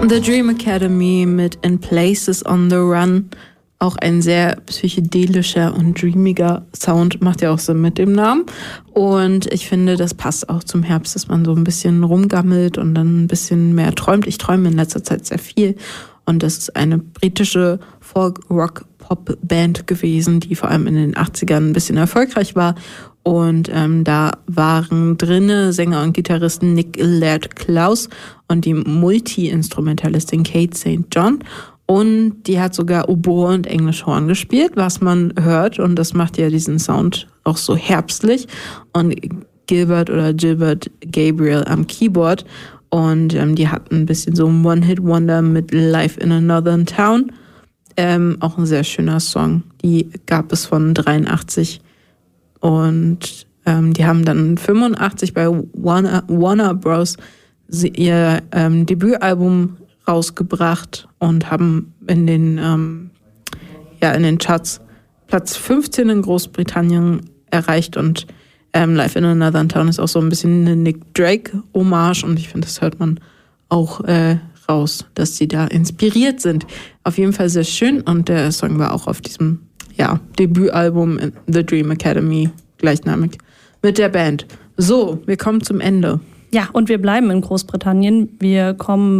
The Dream Academy mit In Places on the Run. Auch ein sehr psychedelischer und dreamiger Sound, macht ja auch Sinn mit dem Namen. Und ich finde, das passt auch zum Herbst, dass man so ein bisschen rumgammelt und dann ein bisschen mehr träumt. Ich träume in letzter Zeit sehr viel. Und das ist eine britische Folk-Rock-Pop-Band gewesen, die vor allem in den 80ern ein bisschen erfolgreich war. Und da waren drinne Sänger und Gitarristen Nick Laird-Klaus und die Multi-Instrumentalistin Kate St. John. Und die hat sogar Oboe und Englischhorn gespielt, was man hört. Und das macht ja diesen Sound auch so herbstlich. Und Gilbert Gabriel am Keyboard. Und die hatten ein bisschen so ein One-Hit-Wonder mit Life in a Northern Town. Auch ein sehr schöner Song. Die gab es von 83. Und die haben dann 85 bei Warner Bros. Ihr Debütalbum rausgebracht und haben in den Charts Platz 15 in Großbritannien erreicht. Und Live in Another Town ist auch so ein bisschen eine Nick Drake-Hommage. Und ich finde, das hört man auch raus, dass sie da inspiriert sind. Auf jeden Fall sehr schön. Und der Song war auch auf diesem Debütalbum The Dream Academy, gleichnamig, mit der Band. So, wir kommen zum Ende. Ja, und wir bleiben in Großbritannien. Wir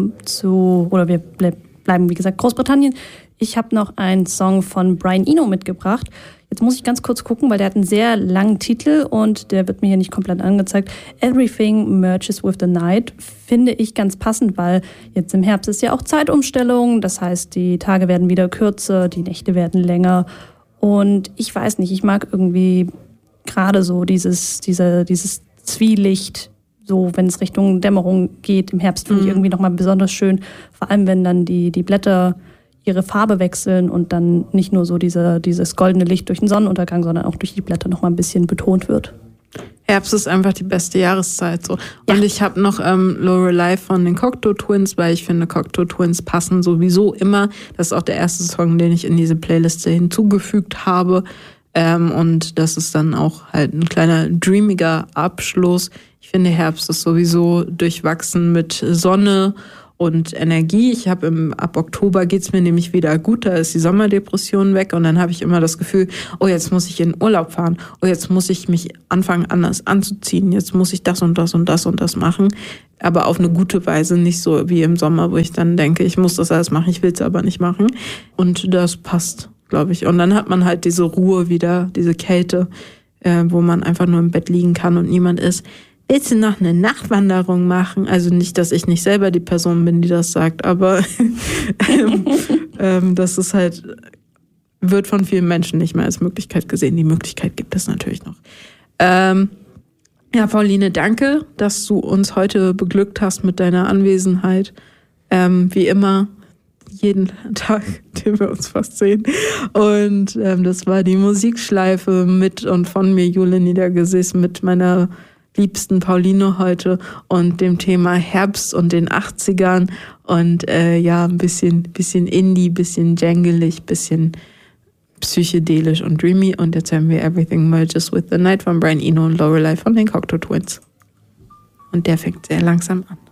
bleiben, wie gesagt, Großbritannien. Ich habe noch einen Song von Brian Eno mitgebracht. Jetzt muss ich ganz kurz gucken, weil der hat einen sehr langen Titel und der wird mir hier nicht komplett angezeigt. Everything Merges with the Night finde ich ganz passend, weil jetzt im Herbst ist ja auch Zeitumstellung. Das heißt, die Tage werden wieder kürzer, die Nächte werden länger. Und ich weiß nicht, ich mag irgendwie gerade so dieses Zwielicht, so wenn es Richtung Dämmerung geht im Herbst, finde ich irgendwie nochmal besonders schön. Vor allem, wenn dann die Blätter ihre Farbe wechseln und dann nicht nur so dieses goldene Licht durch den Sonnenuntergang, sondern auch durch die Blätter nochmal ein bisschen betont wird. Herbst ist einfach die beste Jahreszeit. So. Ja. Und ich habe noch Lorelei von den Cocteau Twins, weil ich finde, Cocteau Twins passen sowieso immer. Das ist auch der erste Song, den ich in diese Playliste hinzugefügt habe. Und das ist dann auch halt ein kleiner dreamiger Abschluss. Ich finde, Herbst ist sowieso durchwachsen mit Sonne und Energie. Ab Oktober geht's mir nämlich wieder gut, da ist die Sommerdepression weg und dann habe ich immer das Gefühl, oh, jetzt muss ich in den Urlaub fahren, oh, jetzt muss ich mich anfangen, anders anzuziehen, jetzt muss ich das und das und das und das machen, aber auf eine gute Weise, nicht so wie im Sommer, wo ich dann denke, ich muss das alles machen, ich will's aber nicht machen. Und das passt, glaube ich. Und dann hat man halt diese Ruhe wieder, diese Kälte, wo man einfach nur im Bett liegen kann und niemand ist. Willst du noch eine Nachtwanderung machen? Also nicht, dass ich nicht selber die Person bin, die das sagt, aber das ist halt, wird von vielen Menschen nicht mehr als Möglichkeit gesehen. Die Möglichkeit gibt es natürlich noch. Pauline, danke, dass du uns heute beglückt hast mit deiner Anwesenheit. Wie immer, jeden Tag, den wir uns fast sehen. Und das war die Musikschleife mit und von mir, Jule Niedergesäß, mit meiner liebsten Pauline heute und dem Thema Herbst und den 80ern und ein bisschen Indie, bisschen jangelig, bisschen psychedelisch und dreamy. Und jetzt haben wir Everything Merges with the Night von Brian Eno und Lorelei von den Cocteau Twins. Und der fängt sehr langsam an.